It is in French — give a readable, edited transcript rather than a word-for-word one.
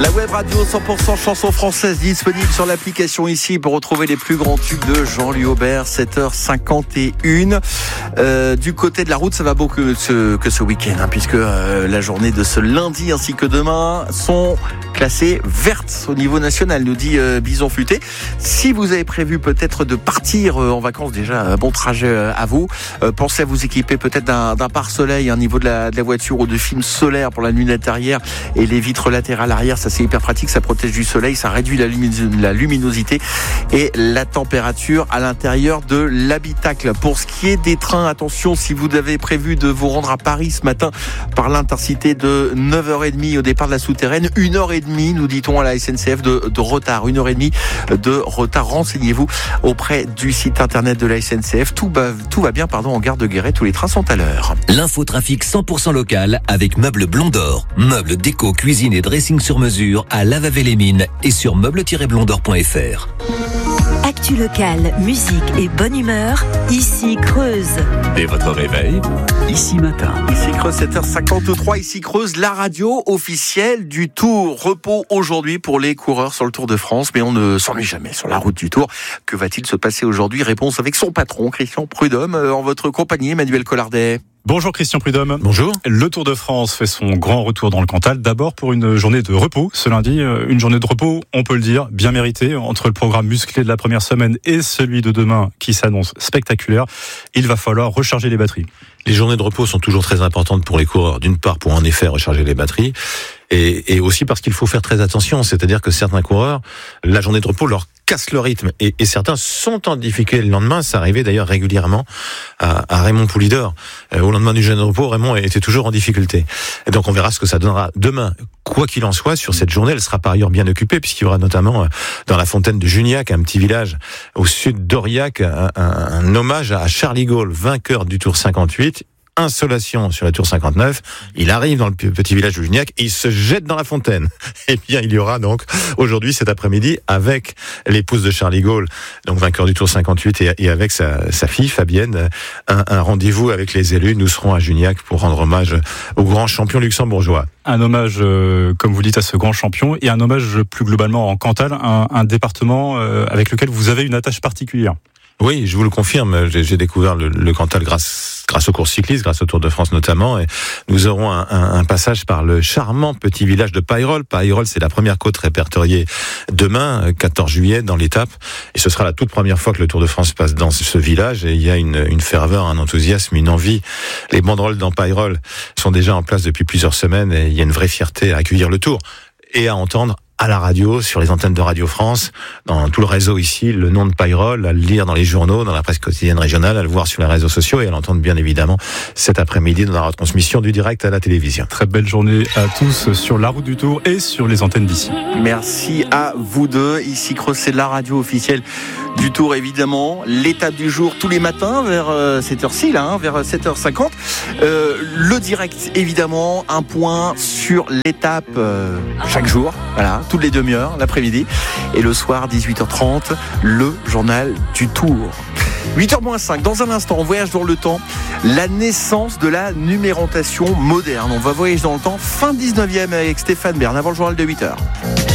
La web radio 100% chansons françaises disponible sur l'application ici pour retrouver les plus grands tubes de Jean-Louis Aubert, 7h51. Du côté de la route, ça va beaucoup que ce week-end, puisque la journée de ce lundi ainsi que demain sont classées vertes au niveau national, nous dit Bison Futé. Si vous avez prévu peut-être de partir en vacances, déjà bon trajet à vous. Pensez à vous équiper peut-être d'un pare-soleil au niveau de la voiture ou de film solaire pour la lunette arrière et les vitres latérales arrière. Ça, c'est hyper pratique, ça protège du soleil, ça réduit la luminosité et la température à l'intérieur de l'habitacle. Pour ce qui est des trains, attention, si vous avez prévu de vous rendre à Paris ce matin par l'intercité de 9h30 au départ de la souterraine, 1h30, nous dit-on à la SNCF de retard, 1h30 de retard. Renseignez-vous auprès du site internet de la SNCF. Tout va bien, en gare de Guéret, tous les trains sont à l'heure. L'infotrafic 100% local avec Meubles Blondor. Meubles déco, cuisine et dressing sur mesure à Lavavé-les-Mines et sur meubles-blondor.fr. Actu locale, musique et bonne humeur, ici Creuse. Dès votre réveil, ici matin. Ici Creuse, 7h53, ici Creuse, la radio officielle du Tour. Repos aujourd'hui pour les coureurs sur le Tour de France, mais on ne s'ennuie jamais sur la route du Tour. Que va-t-il se passer aujourd'hui? Réponse avec son patron, Christian Prudhomme, en votre compagnie, Emmanuel Collardet. Bonjour Christian Prudhomme. Bonjour. Le Tour de France fait son grand retour dans le Cantal, d'abord pour une journée de repos ce lundi, une journée de repos, on peut le dire, bien méritée, entre le programme musclé de la première semaine et celui de demain qui s'annonce spectaculaire. Il va falloir recharger les batteries. Les journées de repos sont toujours très importantes pour les coureurs, d'une part pour en effet recharger les batteries, et aussi parce qu'il faut faire très attention, c'est-à-dire que certains coureurs, la journée de repos leur casse le rythme, et certains sont en difficulté le lendemain. Ça arrivait d'ailleurs régulièrement à Raymond Poulidor. Au lendemain du journée de repos, Raymond était toujours en difficulté. Et donc on verra ce que ça donnera demain. Quoi qu'il en soit, sur cette journée, elle sera par ailleurs bien occupée, puisqu'il y aura notamment dans la fontaine de Juniac, un petit village au sud d'Aurillac, un hommage à Charles de Gaulle, vainqueur du Tour 58. Insolation sur la Tour 59, il arrive dans le petit village de Juniac et il se jette dans la fontaine. Et bien il y aura donc aujourd'hui, cet après-midi, avec l'épouse de Charles de Gaulle, donc vainqueur du Tour 58, et avec sa fille Fabienne, un rendez-vous avec les élus. Nous serons à Juniac pour rendre hommage au grand champion luxembourgeois. Un hommage, comme vous dites, à ce grand champion, et un hommage plus globalement en Cantal, un département avec lequel vous avez une attache particulière. Oui, je vous le confirme, j'ai découvert le Cantal grâce aux courses cyclistes, grâce au Tour de France notamment, et nous aurons un passage par le charmant petit village de Paillerolle. Paillerolle, c'est la première côte répertoriée demain, 14 juillet, dans l'étape, et ce sera la toute première fois que le Tour de France passe dans ce village, et il y a une ferveur, un enthousiasme, une envie. Les banderoles dans Paillerolle sont déjà en place depuis plusieurs semaines, et il y a une vraie fierté à accueillir le Tour et à entendre à la radio, sur les antennes de Radio France, dans tout le réseau ici, le nom de Paillerolle, à le lire dans les journaux, dans la presse quotidienne régionale, à le voir sur les réseaux sociaux et à l'entendre bien évidemment cet après-midi dans la retransmission du direct à la télévision. Très belle journée à tous sur la route du Tour et sur les antennes d'ici. Merci à vous deux. Ici Creuse, c'est la radio officielle du Tour, évidemment. L'étape du jour tous les matins vers cette heure-ci, vers 7h50. Le direct, évidemment, un point sur l'étape chaque jour, voilà, toutes les demi-heures, l'après-midi. Et le soir, 18h30, le journal du Tour. 8h-5, dans un instant, on voyage dans le temps, la naissance de la numérotation moderne. On va voyager dans le temps, fin 19e avec Stéphane Bern, avant le journal de 8h.